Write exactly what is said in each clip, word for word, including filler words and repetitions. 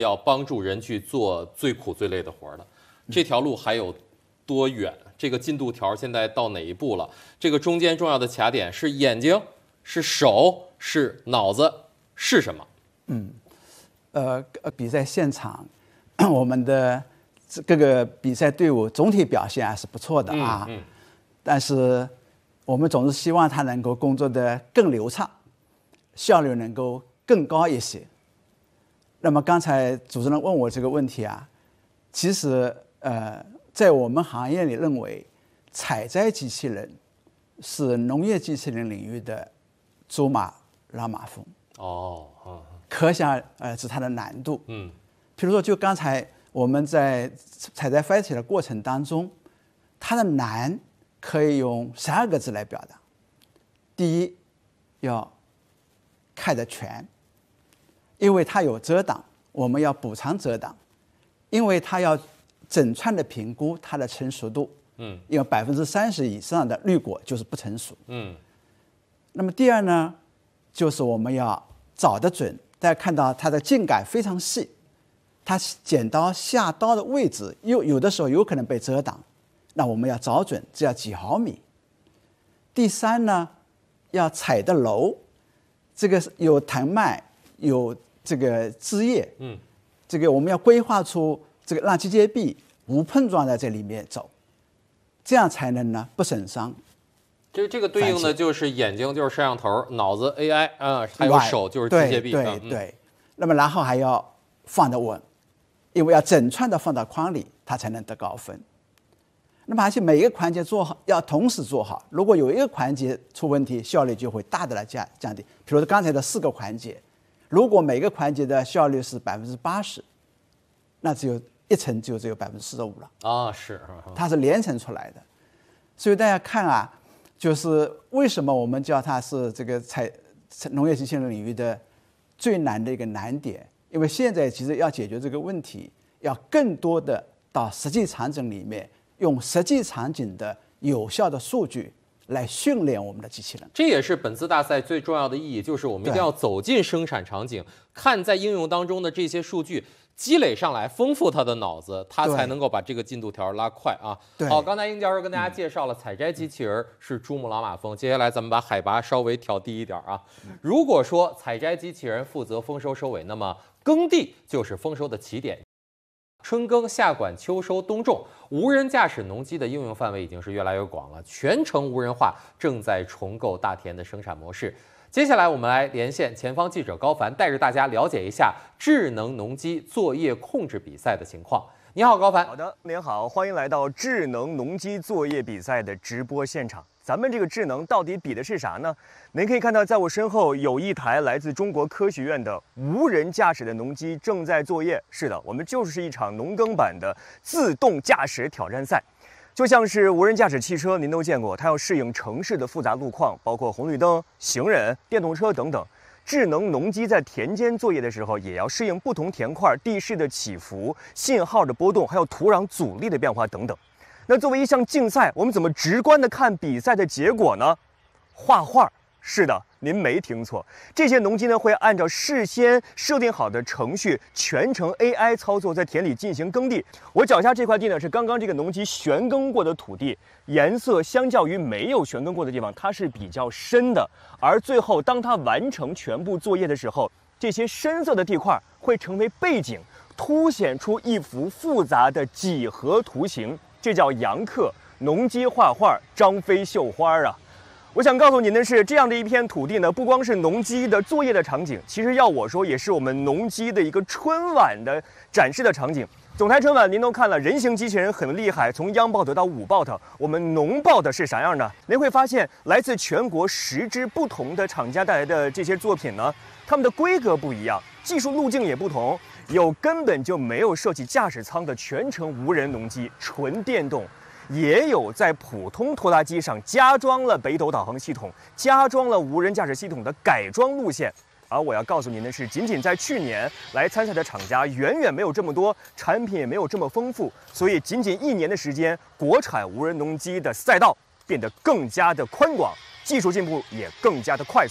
要帮助人去做最苦最累的活的，这条路还有多远？这个进度条现在到哪一步了？这个中间重要的卡点是眼睛，是手，是脑子，是什么？ 嗯，呃，比赛现场，我们的各个比赛队伍总体表现还是不错的啊， 嗯嗯、 但是我们总是希望他能够工作的更流畅，效率能够更高一些。那么刚才主持人问我这个问题啊，其实呃，在我们行业里认为，采摘机器人是农业机器人领域的珠穆朗玛峰。 哦，嗯， 可想而知它的难度。 嗯， 比如说，就刚才我们在采摘番茄的过程当中，它的难可以用十二个字来表达。第一，要看得全。因为它有遮挡，我们要补偿遮挡；因为它要整串的评估它的成熟度， 嗯， 因为百分之三十以上的绿果就是不成熟， 嗯。 那么第二呢，就是我们要找得准。大家看到它的茎秆非常细，它剪刀下刀的位置有有的时候有可能被遮挡，那我们要找准，这要几毫米。第三呢，要采得柔，这个有藤蔓有这个枝叶， 嗯， 这个我们要规划出这个让机械臂无碰撞在这里面走，这样才能呢不损伤。 这这个对应的就是眼睛就是摄像头，脑子 A I 啊、嗯，还有手就是机械臂。 对对对、嗯。那么然后还要放得稳，因为要整串的放到筐里，它才能得高分。那么而且每一个环节做好要同时做好，如果有一个环节出问题，效率就会大大的降降低。比如说刚才的四个环节。如果每个环节的效率是百分之八十，那只有一层就只有百分之四十五了啊，是， 它是连成出来的。所以大家看啊，就是为什么我们叫它是这个采农业机器人领域的最难的一个难点？因为现在其实要解决这个问题，要更多的到实际场景里面，用实际场景的有效的数据。来训练我们的机器人， 这也是本次大赛最重要的意义，就是我们一定要走进生产场景，看在应用当中的这些数据积累上来，丰富他的脑子，他才能够把这个进度条拉快啊。好，刚才殷教授跟大家介绍了采摘机器人是珠穆朗玛峰，接下来咱们把海拔稍微调低一点啊。如果说采摘机器人负责丰收收尾，那么耕地就是丰收的起点。春耕、夏管、秋收、冬种，无人驾驶农机的应用范围已经是越来越广了，全程无人化正在重构大田的生产模式。接下来我们来连线前方记者高凡，带着大家了解一下智能农机作业控制比赛的情况。你好，高凡。 好的，您好，欢迎来到智能农机作业比赛的直播现场。咱们这个智能到底比的是啥呢？您可以看到，在我身后有一台来自中国科学院的无人驾驶的农机正在作业。是的，我们就是一场农耕版的自动驾驶挑战赛。就像是无人驾驶汽车，您都见过，它要适应城市的复杂路况，包括红绿灯、行人、电动车等等。智能农机在田间作业的时候，也要适应不同田块地势的起伏、信号的波动，还有土壤阻力的变化等等。那作为一项竞赛，我们怎么直观的看比赛的结果呢？画画。是的，您没听错，这些农机呢会按照事先设定好的程序，全程 A I 操作，在田里进行耕地。我脚下这块地呢是刚刚这个农机旋耕过的土地，颜色相较于没有旋耕过的地方，它是比较深的。而最后，当它完成全部作业的时候，这些深色的地块会成为背景，凸显出一幅复杂的几何图形。这叫阳刻，农机画画，张飞绣花啊！我想告诉您的是，这样的一片土地呢，不光是农机的作业的场景，其实要我说，也是我们农机的一个春晚的展示的场景。总台春晚您都看了，人形机器人很厉害，从央 bot 到五 bot，我们农 bot 是啥样的？您会发现，来自全国十支不同的厂家带来的这些作品呢，它们的规格不一样，技术路径也不同，有根本就没有设计驾驶舱的全程无人农机，纯电动。也有在普通拖拉机上加装了北斗导航系统、加装了无人驾驶系统的改装路线。而我要告诉您的是，仅仅在去年来参赛的厂家远远没有这么多，产品也没有这么丰富，所以仅仅一年的时间，国产无人农机的赛道变得更加的宽广，技术进步也更加的快速。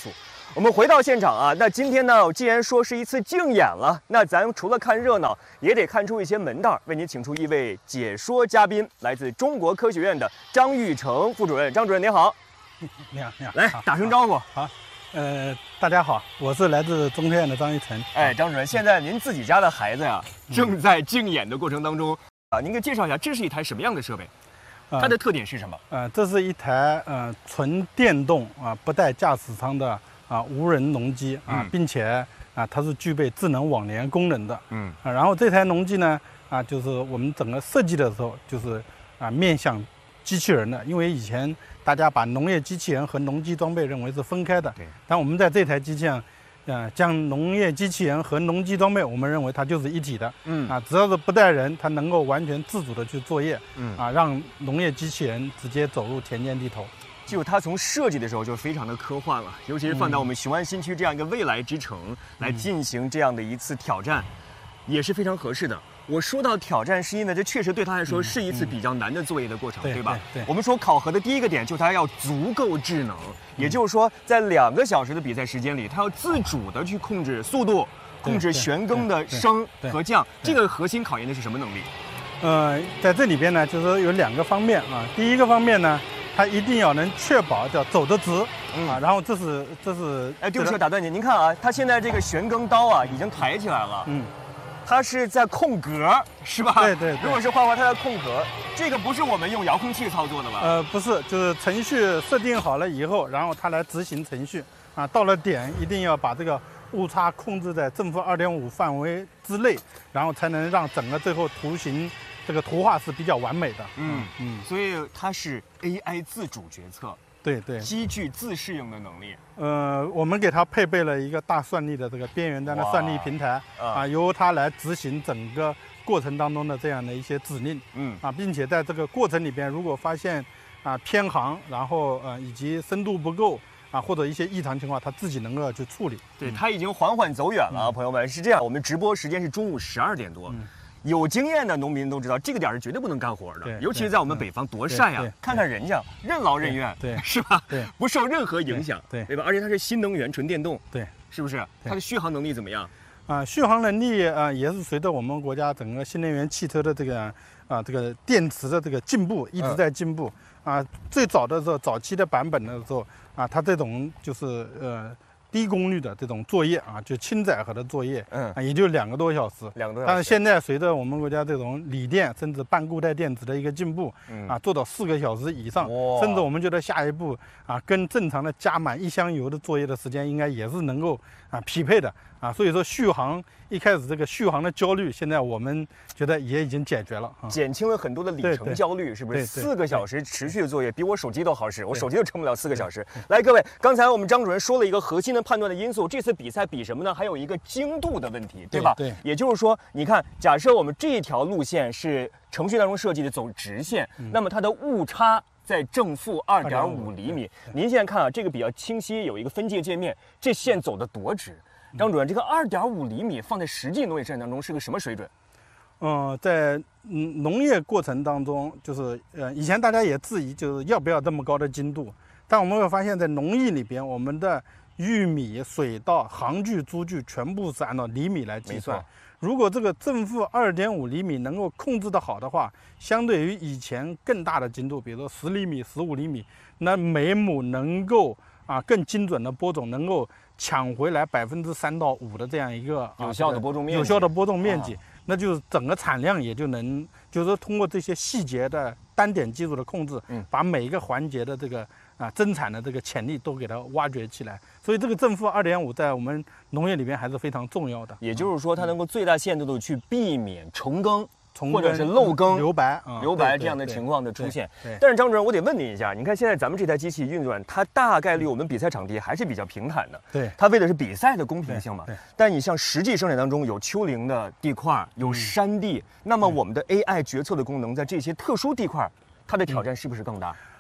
我们回到现场啊，那今天呢，既然说是一次竞演了，那咱除了看热闹，也得看出一些门道。为您请出一位解说嘉宾，来自中国科学院的张玉成副主任。张主任您好， 你好，你好， 来打声招呼。 好，呃，大家好，我是来自中科院的张玉成。 哎，张主任，现在您自己家的孩子呀，正在竞演的过程当中啊，您给介绍一下，这是一台什么样的设备？它的特点是什么？ 呃，这是一台呃纯电动啊，不带驾驶舱的啊无人农机啊， 嗯、 并且啊它是具备智能网联功能的。 嗯啊，然后这台农机呢啊，就是我们整个设计的时候就是啊面向机器人的，因为以前大家把农业机器人和农机装备认为是分开的。 对。 但我们在这台机器上。呃，将农业机器人和农机装备，我们认为它就是一体的。 嗯啊，只要是不带人，它能够完全自主的去作业。 嗯啊，让农业机器人直接走入田间地头。 就它从设计的时候就非常的科幻了，尤其是放在我们雄安新区这样一个未来之城、嗯、来进行这样的一次挑战，也是非常合适的。我说到挑战，是因为这确实对他来说是一次比较难的作业的过程， 嗯、 对吧？ 对。对我们说考核的第一个点就是它要足够智能， 嗯、 也就是说，在两个小时的比赛时间里，它要自主的去控制速度，控制旋耕的升和降。这个核心考验的是什么能力？ 呃，在这里边呢，就是说有两个方面啊。第一个方面呢，它一定要能确保叫走得直、嗯、啊。然后这是这是哎，对不起，我打断您，您看啊，它现在这个旋耕刀啊已经抬起来了。嗯。它是在空格，是吧？ 对 对, 对。 如果是画画，它在空格，这个不是我们用遥控器操作的吧？ 呃，不是，就是程序设定好了以后，然后它来执行程序啊。到了点，一定要把这个误差控制在正负二点五范围之内，然后才能让整个最后图形这个图画是比较完美的。 嗯嗯。所以它是 A I 自主决策。 对对， 极具自适应的能力。 呃，我们给它配备了一个大算力的这个边缘端的算力平台啊，由它来执行整个过程当中的这样的一些指令。嗯啊，并且在这个过程里边，如果发现啊偏航，然后呃以及深度不够啊或者一些异常情况，它自己能够去处理。 对，它已经缓缓走远了，嗯、朋友们是这样。我们直播时间是中午十二点多。嗯有经验的农民都知道，这个点是绝对不能干活的，尤其是在我们北方多晒啊！看看人家任劳任怨， 对， 是吧？ 对， 不受任何影响， 对， 对吧？而且它是新能源纯电动， 对， 是不是？它的续航能力怎么样？ 啊，续航能力啊，也是随着我们国家整个新能源汽车的这个啊这个电池的这个进步一直在进步啊。最早的时候，早期的版本的时候啊，它这种就是呃。低功率的这种作业啊，就轻载荷的作业，嗯啊，也就两个多小时， 两个多小时。 但是现在随着我们国家这种锂电甚至半固态电池的一个进步，嗯啊，做到四个小时以上，甚至我们觉得下一步啊，跟正常的加满一箱油的作业的时间应该也是能够啊匹配的啊。所以说续航一开始这个续航的焦虑，现在我们觉得也已经解决了，啊、 减轻了很多的里程焦虑，是不是？四个小时持续的作业比我手机都好使，我手机都撑不了四个小时。来，各位，刚才我们张主任说了一个核心的判断的因素，这次比赛比什么呢？还有一个精度的问题，对吧？ 对。 也就是说，你看，假设我们这一条路线是程序当中设计的走直线，嗯、那么它的误差在正负二点五厘米。您现在看啊，这个比较清晰，有一个分界界面，这线走得多直？张主任，这个二点五厘米放在实际农业生产当中是个什么水准？ 嗯，在嗯农业过程当中，就是呃以前大家也质疑，就是要不要这么高的精度，但我们会发现，在农艺里边，我们的玉米、水稻、行距、株距全部是按照厘米来计算。如果这个正负二点五厘米能够控制得好的话，相对于以前更大的精度，比如说十厘米、十五厘米，那每亩能够啊更精准的播种，能够抢回来百分之三到五的这样一个、 啊、有效的播种面积， 有效的播种面积。啊那就是整个产量也就能，就是说通过这些细节的单点技术的控制，嗯，把每一个环节的这个啊增产的这个潜力都给它挖掘起来。所以这个正负二点五在我们农业里边还是非常重要的。 也就是说，它能够最大限度的去避免重耕。或者是漏耕、 留白、 嗯、留白这样的情况的出现。但是张主任，我得问您一下，你看现在咱们这台机器运转，它大概率我们比赛场地还是比较平坦的。 对， 它为的是比赛的公平性嘛。但你像实际生产当中有丘陵的地块，有山地，嗯、那么我们的 A I 决策的功能在这些特殊地块，它的挑战是不是更大？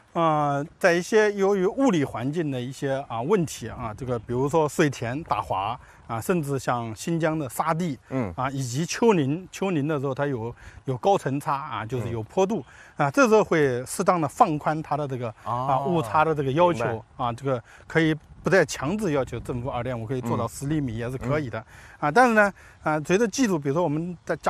呃，在一些由于物理环境的一些啊问题啊，这个比如说水田打滑啊，甚至像新疆的沙地，嗯啊，以及丘陵，丘陵的时候它有有高层差啊，就是有坡度、嗯、啊，这时候会适当的放宽它的这个、哦、啊误差的这个要求啊，这个可以不再强制要求政府二点五可以做到十厘米也是可以的、嗯、啊，但是呢啊，随着技术，比如说我们在加